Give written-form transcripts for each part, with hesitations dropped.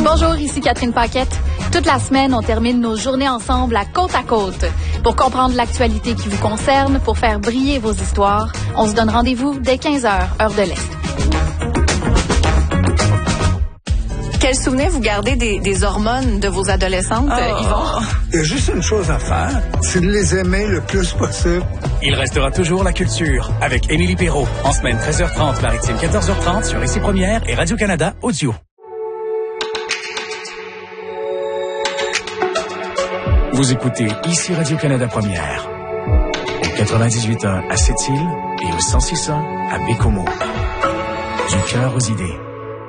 Bonjour, ici Catherine Paquette. Toute la semaine, on termine nos journées ensemble à côte. Pour comprendre l'actualité qui vous concerne, pour faire briller vos histoires, on se donne rendez-vous dès 15h, heure de l'Est. Quel souvenir vous gardez des hormones de vos adolescentes, Yvon? Il y a juste une chose à faire, c'est de les aimer le plus possible. Il restera toujours la culture avec Émilie Perrault. En semaine 13h30, maritime 14h30 sur Ici Première et Radio-Canada Audio. Vous écoutez Ici Radio-Canada Première. Au 98.1 à Sept-Îles et au 106.1 à Bécomo. Du cœur aux idées.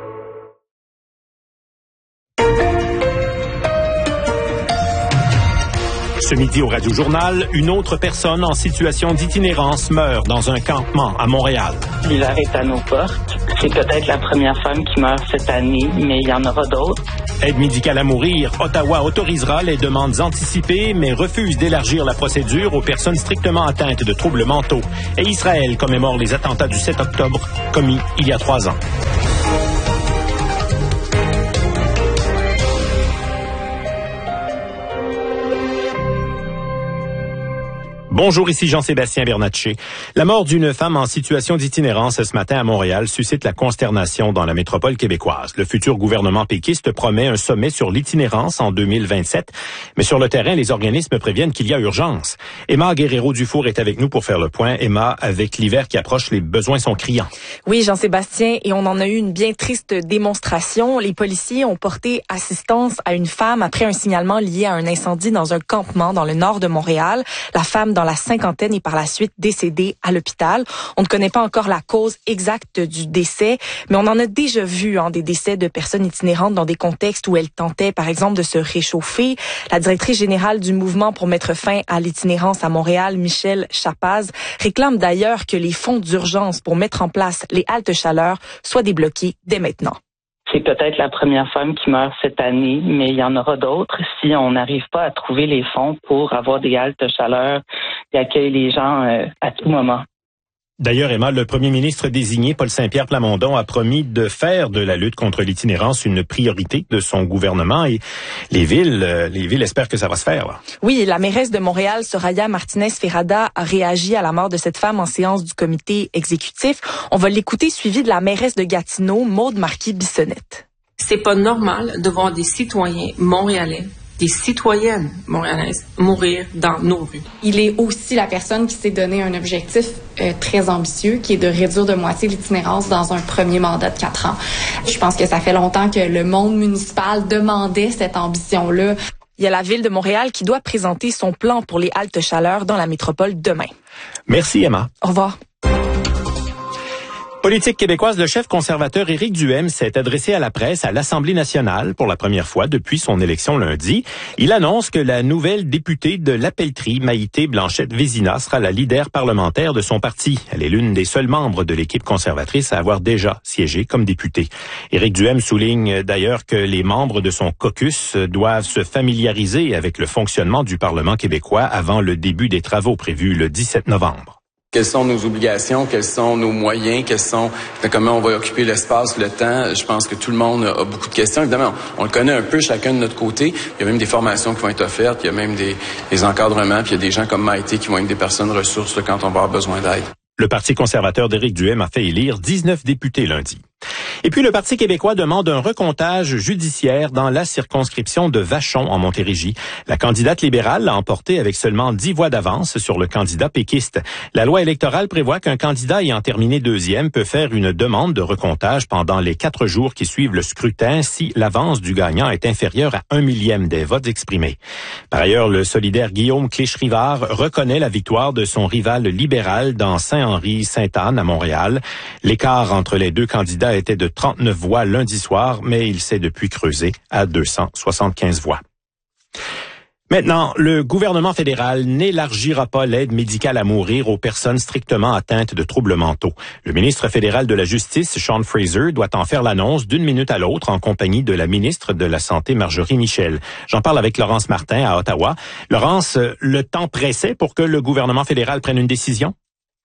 Ce midi au Radio-Journal, une autre personne en situation d'itinérance meurt dans un campement à Montréal. L'hiver est à nos portes. C'est peut-être la première femme qui meurt cette année, mais il y en aura d'autres. Aide médicale à mourir, Ottawa autorisera les demandes anticipées, mais refuse d'élargir la procédure aux personnes strictement atteintes de troubles mentaux. Et Israël commémore les attentats du 7 octobre commis il y a 3 ans. Bonjour, ici Jean-Sébastien Bernatchez. La mort d'une femme en situation d'itinérance ce matin à Montréal suscite la consternation dans la métropole québécoise. Le futur gouvernement péquiste promet un sommet sur l'itinérance en 2027, mais sur le terrain, les organismes préviennent qu'il y a urgence. Emma Guerrero-Dufour est avec nous pour faire le point. Emma, avec l'hiver qui approche, les besoins sont criants. Oui, Jean-Sébastien, et on en a eu une bien triste démonstration. Les policiers ont porté assistance à une femme après un signalement lié à un incendie dans un campement dans le nord de Montréal. La femme dans la cinquantaine est par la suite décédée à l'hôpital. On ne connaît pas encore la cause exacte du décès, mais on en a déjà vu des décès de personnes itinérantes dans des contextes où elles tentaient, par exemple, de se réchauffer. La directrice générale du mouvement pour mettre fin à l'itinérance à Montréal, Michelle Chapaz, réclame d'ailleurs que les fonds d'urgence pour mettre en place les haltes chaleur soient débloqués dès maintenant. C'est peut-être la première femme qui meurt cette année, mais il y en aura d'autres si on n'arrive pas à trouver les fonds pour avoir des haltes chaleur qui accueillent les gens à tout moment. D'ailleurs, Emma, le premier ministre désigné, Paul Saint-Pierre Plamondon, a promis de faire de la lutte contre l'itinérance une priorité de son gouvernement et les villes espèrent que ça va se faire. Là. Oui, la mairesse de Montréal, Soraya Martinez-Ferrada, a réagi à la mort de cette femme en séance du comité exécutif. On va l'écouter, suivi de la mairesse de Gatineau, Maude Marquis-Bissonnette. C'est pas normal de voir des citoyens montréalais, des citoyennes montréalaises mourir dans nos rues. Il est aussi la personne qui s'est donné un objectif très ambitieux, qui est de réduire de moitié l'itinérance dans un premier mandat de 4 ans. Je pense que ça fait longtemps que le monde municipal demandait cette ambition-là. Il y a la Ville de Montréal qui doit présenter son plan pour les haltes chaleur dans la métropole demain. Merci, Emma. Au revoir. Politique québécoise, le chef conservateur Éric Duhaime s'est adressé à la presse à l'Assemblée nationale pour la première fois depuis son élection lundi. Il annonce que la nouvelle députée de Lapellerie, Maïté Blanchette-Vézina, sera la leader parlementaire de son parti. Elle est l'une des seuls membres de l'équipe conservatrice à avoir déjà siégé comme députée. Éric Duhaime souligne d'ailleurs que les membres de son caucus doivent se familiariser avec le fonctionnement du Parlement québécois avant le début des travaux prévus le 17 novembre. Quelles sont nos obligations, quels sont nos moyens, comment on va occuper l'espace, le temps. Je pense que tout le monde a beaucoup de questions. Évidemment, on le connaît un peu chacun de notre côté. Il y a même des formations qui vont être offertes, il y a même des encadrements, puis il y a des gens comme Maïté qui vont être des personnes ressources quand on va avoir besoin d'aide. Le Parti conservateur d'Éric Duhaime a fait élire 19 députés lundi. Et puis, le Parti québécois demande un recomptage judiciaire dans la circonscription de Vachon en Montérégie. La candidate libérale l'a emporté avec seulement 10 voix d'avance sur le candidat péquiste. La loi électorale prévoit qu'un candidat ayant terminé deuxième peut faire une demande de recomptage pendant les 4 jours qui suivent le scrutin si l'avance du gagnant est inférieure à 1/1000 des votes exprimés. Par ailleurs, le solidaire Guillaume Clich-Rivard reconnaît la victoire de son rival libéral dans Saint-Henri-Sainte-Anne à Montréal. L'écart entre les deux candidats était de 39 voix lundi soir, mais il s'est depuis creusé à 275 voix. Maintenant, le gouvernement fédéral n'élargira pas l'aide médicale à mourir aux personnes strictement atteintes de troubles mentaux. Le ministre fédéral de la Justice, Sean Fraser, doit en faire l'annonce d'une minute à l'autre en compagnie de la ministre de la Santé, Marjorie Michel. J'en parle avec Laurence Martin à Ottawa. Laurence, le temps pressait pour que le gouvernement fédéral prenne une décision?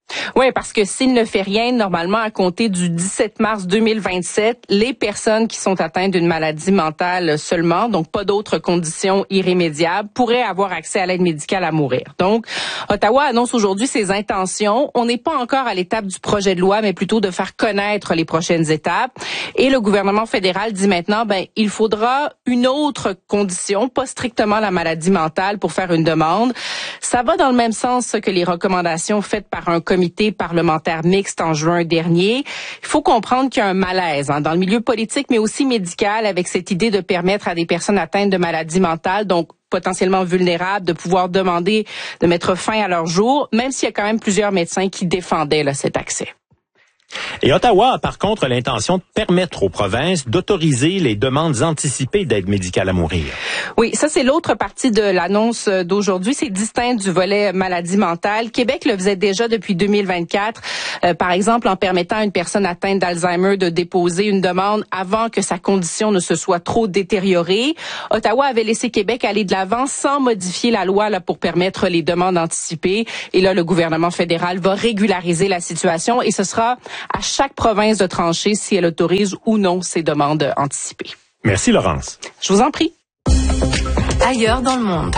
Oui, parce que s'il ne fait rien, normalement, à compter du 17 mars 2027, les personnes qui sont atteintes d'une maladie mentale seulement, donc pas d'autres conditions irrémédiables, pourraient avoir accès à l'aide médicale à mourir. Donc, Ottawa annonce aujourd'hui ses intentions. On n'est pas encore à l'étape du projet de loi, mais plutôt de faire connaître les prochaines étapes. Et le gouvernement fédéral dit maintenant, il faudra une autre condition, pas strictement la maladie mentale, pour faire une demande. Ça va dans le même sens que les recommandations faites par un comité parlementaire mixte en juin dernier. Il faut comprendre qu'il y a un malaise dans le milieu politique, mais aussi médical, avec cette idée de permettre à des personnes atteintes de maladies mentales, donc potentiellement vulnérables, de pouvoir demander de mettre fin à leur jour, même s'il y a quand même plusieurs médecins qui défendaient cet accès. Et Ottawa a par contre l'intention de permettre aux provinces d'autoriser les demandes anticipées d'aide médicale à mourir. Oui, ça c'est l'autre partie de l'annonce d'aujourd'hui. C'est distinct du volet maladie mentale. Québec le faisait déjà depuis 2024, par exemple en permettant à une personne atteinte d'Alzheimer de déposer une demande avant que sa condition ne se soit trop détériorée. Ottawa avait laissé Québec aller de l'avant sans modifier la loi pour permettre les demandes anticipées. Et là, le gouvernement fédéral va régulariser la situation et ce sera à chaque province de trancher si elle autorise ou non ces demandes anticipées. Merci, Laurence. Je vous en prie. Ailleurs dans le monde.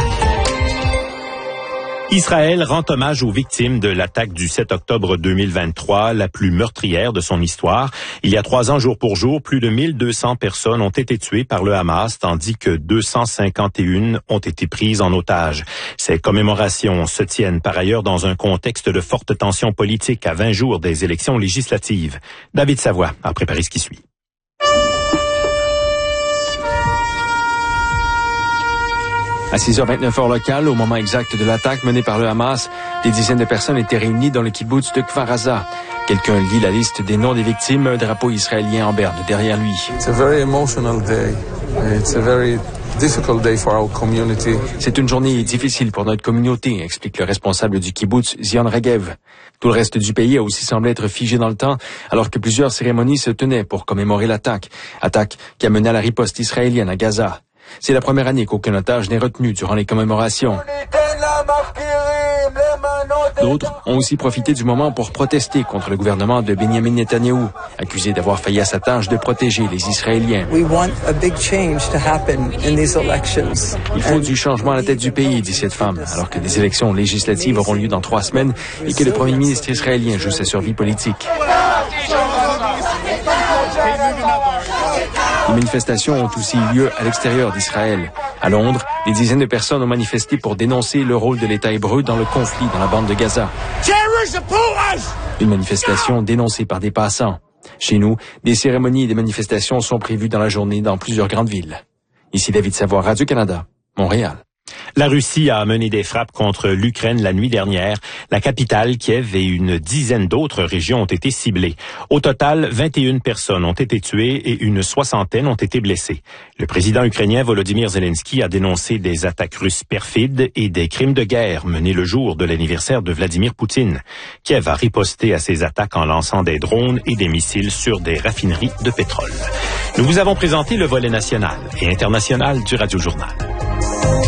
Israël rend hommage aux victimes de l'attaque du 7 octobre 2023, la plus meurtrière de son histoire. Il y a 3 ans, jour pour jour, plus de 1200 personnes ont été tuées par le Hamas, tandis que 251 ont été prises en otage. Ces commémorations se tiennent par ailleurs dans un contexte de forte tension politique à 20 jours des élections législatives. David Savoie a préparé ce qui suit. À 6h29 heure locale, au moment exact de l'attaque menée par le Hamas, des dizaines de personnes étaient réunies dans le kibbutz de Kfar Aza. Quelqu'un lit la liste des noms des victimes, un drapeau israélien en berne derrière lui. C'est une journée difficile pour notre communauté, explique le responsable du kibbutz, Zion Regev. Tout le reste du pays a aussi semblé être figé dans le temps, alors que plusieurs cérémonies se tenaient pour commémorer l'attaque. Attaque qui a mené à la riposte israélienne à Gaza. C'est la première année qu'aucun otage n'est retenu durant les commémorations. D'autres ont aussi profité du moment pour protester contre le gouvernement de Benjamin Netanyahou, accusé d'avoir failli à sa tâche de protéger les Israéliens. Il faut du changement à la tête du pays, dit cette femme, alors que des élections législatives auront lieu dans 3 semaines et que le premier ministre israélien joue sa survie politique. Les manifestations ont aussi eu lieu à l'extérieur d'Israël. À Londres, des dizaines de personnes ont manifesté pour dénoncer le rôle de l'État hébreu dans le conflit dans la bande de Gaza. Une manifestation dénoncée par des passants. Chez nous, des cérémonies et des manifestations sont prévues dans la journée dans plusieurs grandes villes. Ici David Savoie, Radio-Canada, Montréal. La Russie a mené des frappes contre l'Ukraine la nuit dernière. La capitale, Kiev, et une dizaine d'autres régions ont été ciblées. Au total, 21 personnes ont été tuées et une soixantaine ont été blessées. Le président ukrainien Volodymyr Zelensky a dénoncé des attaques russes perfides et des crimes de guerre menés le jour de l'anniversaire de Vladimir Poutine. Kiev a riposté à ces attaques en lançant des drones et des missiles sur des raffineries de pétrole. Nous vous avons présenté le volet national et international du Radio Journal.